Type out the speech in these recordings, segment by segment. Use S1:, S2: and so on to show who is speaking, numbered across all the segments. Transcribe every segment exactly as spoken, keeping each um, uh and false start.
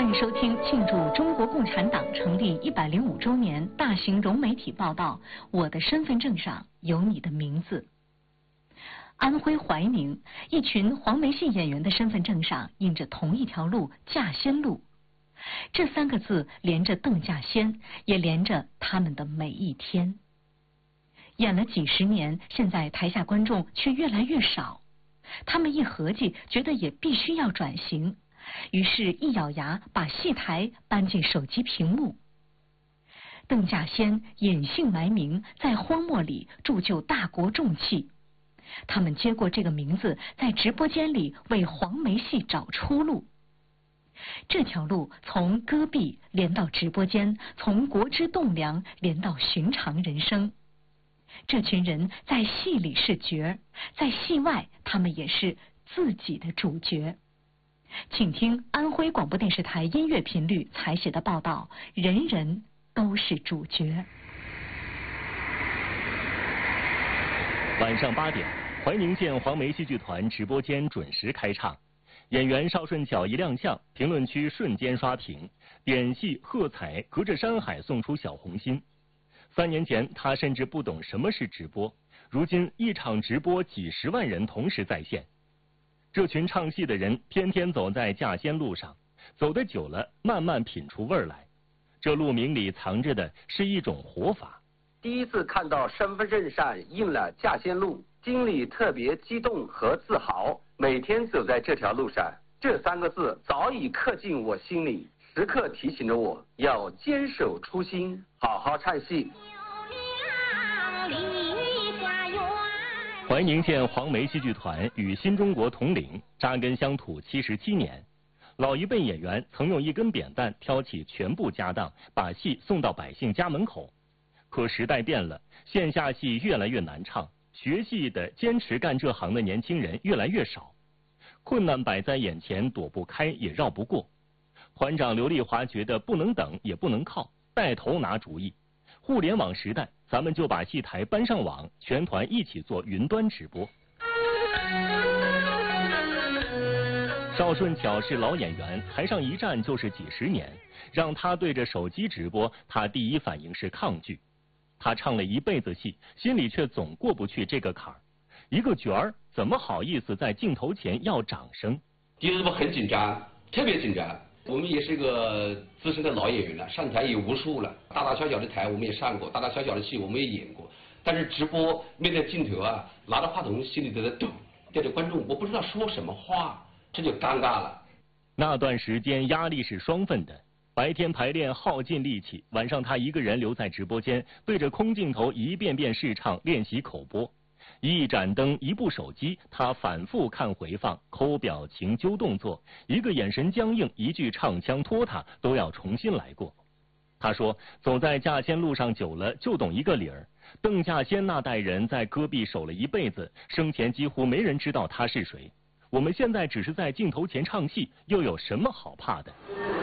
S1: 欢迎收听庆祝中国共产党成立一百零五周年大型融媒体报道《我的身份证上有你的名字》。安徽怀宁一群黄梅戏演员的身份证上印着同一条路——稼先路，这三个字连着邓稼先，也连着他们的每一天。演了几十年，现在台下观众却越来越少。他们一合计，觉得也必须要转型，于是一咬牙把戏台搬进手机屏幕。邓稼先隐姓埋名，在荒漠里铸就大国重器。他们接过这个名字，在直播间里为黄梅戏找出路。这条路从戈壁连到直播间，从国之栋梁连到寻常人生。这群人在戏里是角儿，在戏外他们也是自己的主角。请听安徽广播电视台音乐频率采写的报道，人人都是主角。
S2: 晚上八点，怀宁县黄梅戏剧团直播间准时开唱，演员邵顺巧一亮相，评论区瞬间刷屏，点戏喝彩，隔着山海送出小红心。三年前，他甚至不懂什么是直播，如今一场直播几十万人同时在线。这群唱戏的人天天走在稼先路上，走得久了，慢慢品出味儿来。这路名里藏着的是一种活法。
S3: 第一次看到身份证上印了稼先路，心里特别激动和自豪。每天走在这条路上，这三个字早已刻进我心里，时刻提醒着我要坚守初心，好好唱戏。
S2: 怀宁县黄梅戏剧团与新中国同龄，扎根乡土七十七年。老一辈演员曾用一根扁担挑起全部家当，把戏送到百姓家门口。可时代变了，线下戏越来越难唱，学戏的坚持干这行的年轻人越来越少。困难摆在眼前，躲不开也绕不过。团长刘丽华觉得不能等也不能靠，带头拿主意。互联网时代，咱们就把戏台搬上网，全团一起做云端直播。邵顺巧是老演员，台上一站就是几十年，让他对着手机直播，他第一反应是抗拒。他唱了一辈子戏，心里却总过不去这个坎儿。一个角儿怎么好意思在镜头前要掌声？
S4: 第一次我很紧张，特别紧张。我们也是个资深的老演员了，上台也无数了，大大小小的台我们也上过，大大小小的戏我们也演过。但是直播面对镜头啊，拿着话筒心里都在抖，对着观众我不知道说什么话，这就尴尬了。
S2: 那段时间压力是双份的，白天排练耗尽力气，晚上他一个人留在直播间，对着空镜头一遍遍试唱练习口播。一盏灯，一部手机，他反复看回放，抠表情，揪动作，一个眼神僵硬，一句唱腔拖沓，都要重新来过。他说，走在稼先路上久了，就懂一个理儿。邓稼先那代人在戈壁守了一辈子，生前几乎没人知道他是谁。我们现在只是在镜头前唱戏，又有什么好怕的？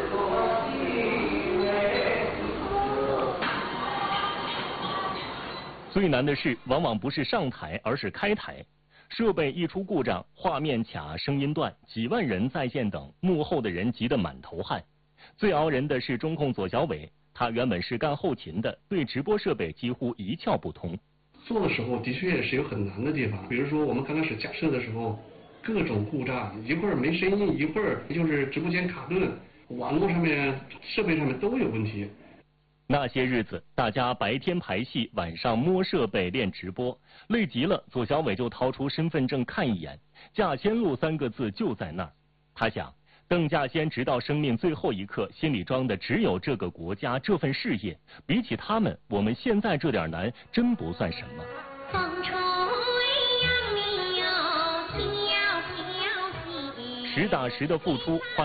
S2: 最难的事往往不是上台，而是开台。设备一出故障，画面卡，声音断，几万人在线等，幕后的人急得满头汗。最熬人的是中控左小伟，他原本是干后勤的，对直播设备几乎一窍不通。
S5: 做的时候的确是有很难的地方，比如说我们刚开始假设的时候，各种故障，一会儿没声音，一会儿就是直播间卡顿，网络上面、设备上面都有问题。
S2: 那些日子，大家白天排戏，晚上摸设备练直播，累极了，左小伟就掏出身份证看一眼，稼先路三个字就在那儿。他想，邓稼先直到生命最后一刻，心里装的只有这个国家，这份事业。比起他们，我们现在这点难，真不算什么。
S6: 风吹杨柳，飘飘兮，
S2: 实打实的付出换